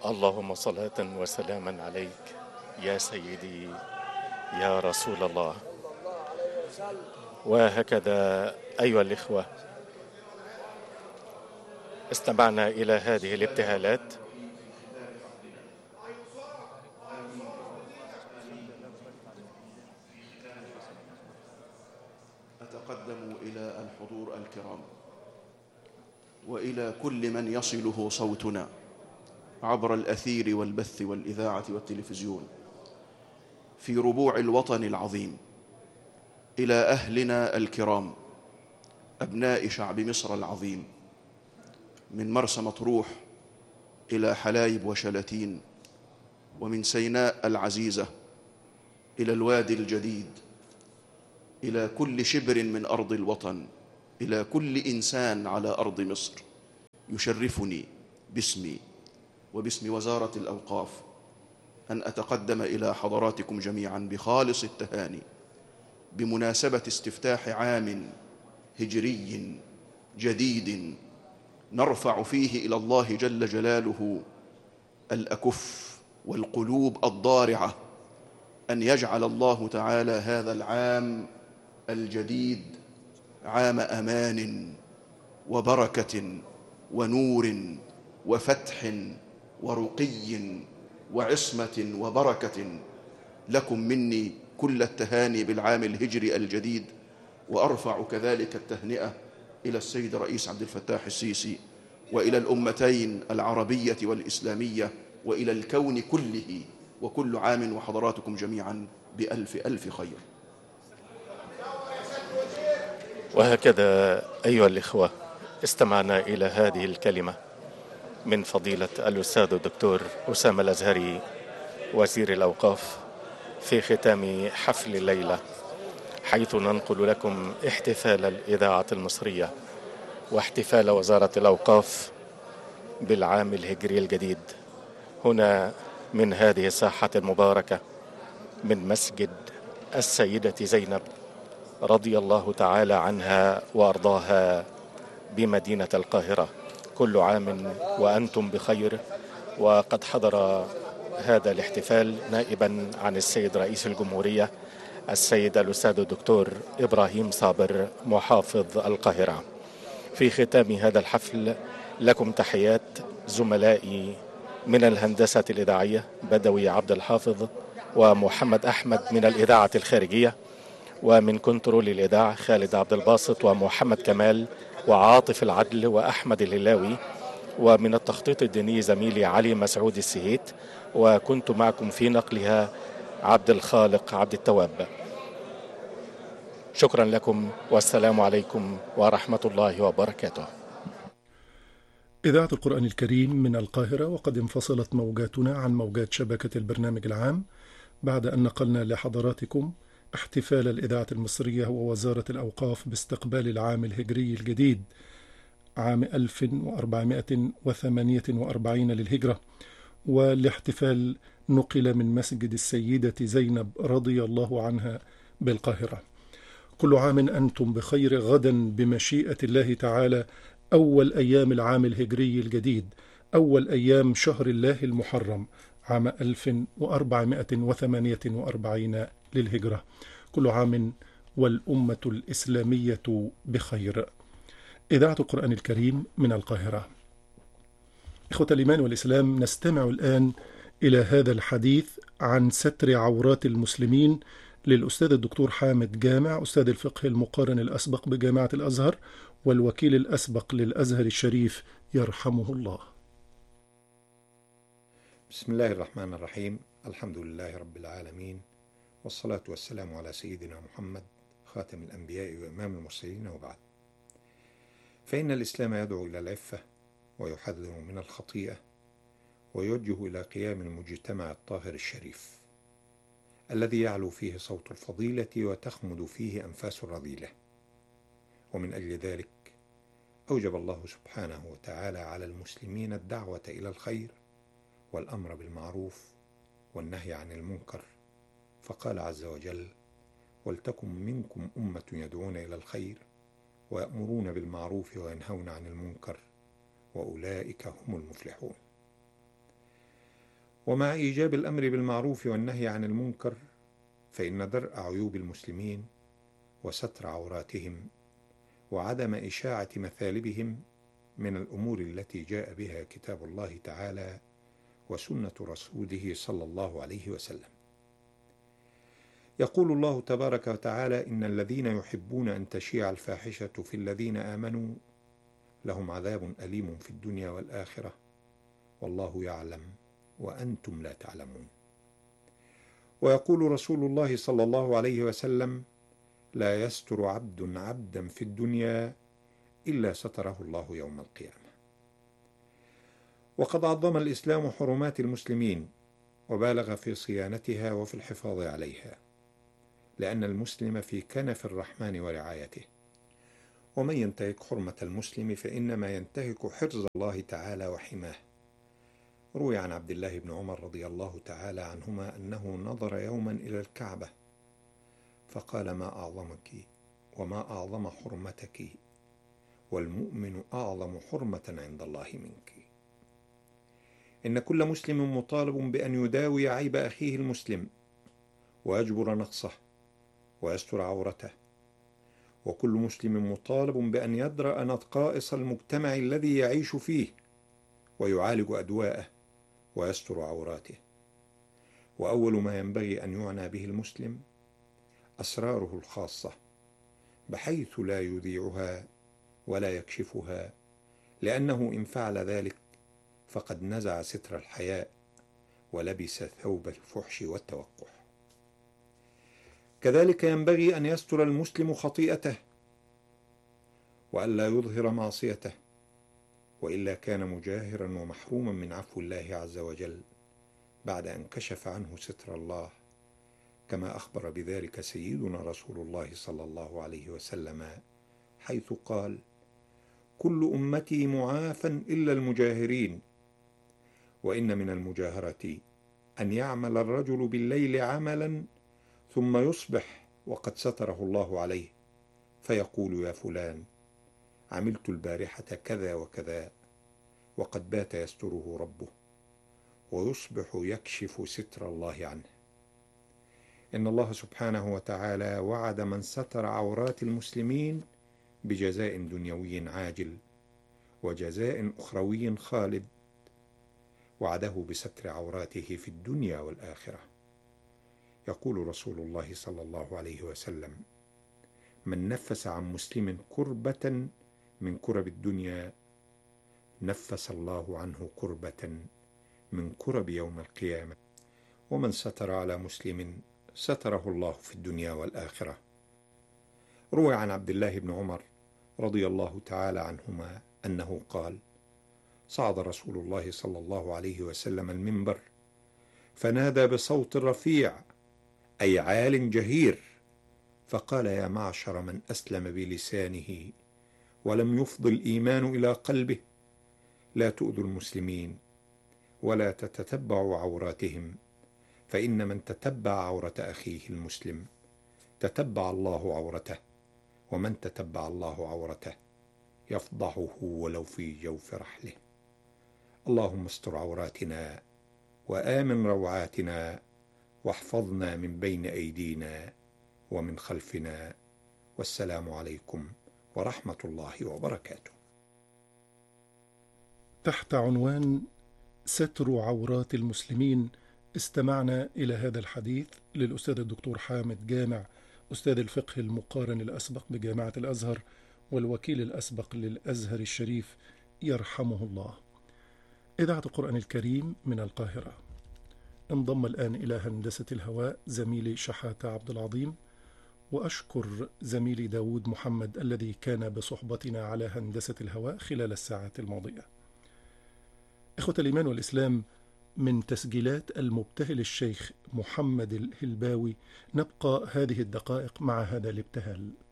اللهم صلاة وسلاما عليك يا سيدي يا رسول الله. وهكذا أيها الإخوة، استمعنا إلى هذه الابتهالات أتقدم إلى الحضور الكرام وإلى كل من يصله صوتنا عبر الأثير والبث والإذاعة والتلفزيون في ربوع الوطن العظيم، إلى أهلنا الكرام أبناء شعب مصر العظيم، من مرسى مطروح إلى حلايب وشلاتين، ومن سيناء العزيزة إلى الوادي الجديد، إلى كل شبر من أرض الوطن، إلى كل إنسان على أرض مصر. يشرفني باسمي وباسم وزارة الأوقاف أن أتقدم إلى حضراتكم جميعا بخالص التهاني بمناسبة استفتاح عام هجري جديد نرفع فيه إلى الله جل جلاله الأكف والقلوب الضارعة، أن يجعل الله تعالى هذا العام الجديد عام أمان وبركة ونور وفتح ورقي وعصمة وبركة. لكم مني كل التهاني بالعام الهجري الجديد، وأرفع كذلك التهنئة إلى السيد رئيس عبد الفتاح السيسي وإلى الأمتين العربية والإسلامية وإلى الكون كله، وكل عام وحضراتكم جميعا بألف ألف خير. وهكذا أيها الإخوة، استمعنا إلى هذه الكلمة من فضيلة الأستاذ الدكتور أسامة الأزهري وزير الأوقاف في ختام حفل الليلة، حيث ننقل لكم احتفال الإذاعة المصرية واحتفال وزارة الأوقاف بالعام الهجري الجديد هنا من هذه الساحة المباركة من مسجد السيدة زينب رضي الله تعالى عنها وأرضاها بمدينة القاهرة. كل عام وأنتم بخير. وقد حضر هذا الاحتفال نائبا عن السيد رئيس الجمهورية السيد الأستاذ الدكتور إبراهيم صابر محافظ القاهرة. في ختام هذا الحفل لكم تحيات زملائي من الهندسة الإذاعية بدوي عبد الحافظ ومحمد أحمد من الإذاعة الخارجية، ومن كنترول الإذاعة خالد عبد الباسط ومحمد كمال وعاطف العدل وأحمد الهلاوي، ومن التخطيط الديني زميلي علي مسعود السهيت، وكنت معكم في نقلها عبد الخالق عبد التواب. شكرا لكم والسلام عليكم ورحمة الله وبركاته. إذاعة القرآن الكريم من القاهرة، وقد انفصلت موجاتنا عن موجات شبكة البرنامج العام بعد أن نقلنا لحضراتكم احتفال الإذاعة المصرية ووزارة الأوقاف باستقبال العام الهجري الجديد عام 1448 للهجرة. والاحتفال نقل من مسجد السيدة زينب رضي الله عنها بالقاهرة. كل عام أنتم بخير. غدا بمشيئة الله تعالى أول أيام العام الهجري الجديد، أول أيام شهر الله المحرم عام 1448 للهجرة. كل عام والأمة الإسلامية بخير. إذاعة القرآن الكريم من القاهرة. إخوة الإيمان والإسلام، نستمع الآن إلى هذا الحديث عن ستر عورات المسلمين للأستاذ الدكتور حامد جامع، أستاذ الفقه المقارن الأسبق بجامعة الأزهر والوكيل الأسبق للأزهر الشريف يرحمه الله. بسم الله الرحمن الرحيم. الحمد لله رب العالمين، والصلاة والسلام على سيدنا محمد خاتم الأنبياء وإمام المرسلين، وبعد. فإن الإسلام يدعو إلى العفة ويحذر من الخطيئة ويوجه إلى قيام المجتمع الطاهر الشريف الذي يعلو فيه صوت الفضيلة وتخمد فيه أنفاس الرذيلة. ومن أجل ذلك أوجب الله سبحانه وتعالى على المسلمين الدعوة إلى الخير والأمر بالمعروف والنهي عن المنكر، فقال عز وجل: ولتكن منكم أمة يدعون إلى الخير ويأمرون بالمعروف وينهون عن المنكر وأولئك هم المفلحون. ومع إيجاب الأمر بالمعروف والنهي عن المنكر، فإن درء عيوب المسلمين وستر عوراتهم وعدم إشاعة مثالبهم من الأمور التي جاء بها كتاب الله تعالى وسنة رسوله صلى الله عليه وسلم. يقول الله تبارك وتعالى: إن الذين يحبون أن تشيع الفاحشة في الذين آمنوا لهم عذاب أليم في الدنيا والآخرة والله يعلم وأنتم لا تعلمون. ويقول رسول الله صلى الله عليه وسلم: لا يستر عبد عبدا في الدنيا إلا ستره الله يوم القيامة. وقد عظم الإسلام حرمات المسلمين وبالغ في صيانتها وفي الحفاظ عليها، لأن المسلم في كنف الرحمن ورعايته، ومن ينتهك حرمة المسلم فإنما ينتهك حرز الله تعالى وحماه. روي عن عبد الله بن عمر رضي الله تعالى عنهما أنه نظر يوما إلى الكعبة فقال: ما أعظمك وما أعظم حرمتك، والمؤمن أعظم حرمة عند الله منك. إن كل مسلم مطالب بأن يداوي عيب أخيه المسلم ويجبر نقصه ويستر عورته، وكل مسلم مطالب بأن يدرأ نقائص المجتمع الذي يعيش فيه ويعالج أدواءه ويستر عوراته. وأول ما ينبغي أن يعنى به المسلم أسراره الخاصة، بحيث لا يذيعها ولا يكشفها، لأنه إن فعل ذلك فقد نزع ستر الحياء ولبس ثوب الفحش والتوقح. كذلك ينبغي أن يستر المسلم خطيئته وألا يظهر معصيته، وإلا كان مجاهرا ومحروما من عفو الله عز وجل بعد أن كشف عنه ستر الله، كما أخبر بذلك سيدنا رسول الله صلى الله عليه وسلم حيث قال: كل أمتي معافى إلا المجاهرين، وإن من المجاهرة أن يعمل الرجل بالليل عملا ثم يصبح وقد ستره الله عليه فيقول: يا فلان عملت البارحة كذا وكذا، وقد بات يستره ربه، ويصبح يكشف ستر الله عنه. إن الله سبحانه وتعالى وعد من ستر عورات المسلمين بجزاء دنيوي عاجل وجزاء أخروي خالد، وعده بستر عوراته في الدنيا والآخرة. يقول رسول الله صلى الله عليه وسلم: من نفس عن مسلم كربة من كرب الدنيا نفس الله عنه كربة من كرب يوم القيامة، ومن ستر على مسلم ستره الله في الدنيا والآخرة. روي عن عبد الله بن عمر رضي الله تعالى عنهما أنه قال: صعد رسول الله صلى الله عليه وسلم المنبر فنادى بصوت رفيع أي عال جهير، فقال: يا معشر من أسلم بلسانه ولم يفض الإيمان إلى قلبه، لا تؤذوا المسلمين ولا تتتبعوا عوراتهم، فإن من تتبع عورة أخيه المسلم تتبع الله عورته، ومن تتبع الله عورته يفضحه ولو في جوف رحله. اللهم استر عوراتنا وآمن روعاتنا، واحفظنا من بين أيدينا ومن خلفنا، والسلام عليكم ورحمة الله وبركاته. تحت عنوان ستر عورات المسلمين استمعنا إلى هذا الحديث للأستاذ الدكتور حامد جامع، أستاذ الفقه المقارن الأسبق بجامعة الأزهر والوكيل الأسبق للأزهر الشريف يرحمه الله. إذاعة القرآن الكريم من القاهرة. انضم الآن إلى هندسة الهواء زميلي شحاتة عبد العظيم، وأشكر زميلي داود محمد الذي كان بصحبتنا على هندسة الهواء خلال الساعات الماضية. إخوة الإيمان والإسلام، من تسجيلات المبتهل الشيخ محمد الهلباوي نبقى هذه الدقائق مع هذا الابتهال.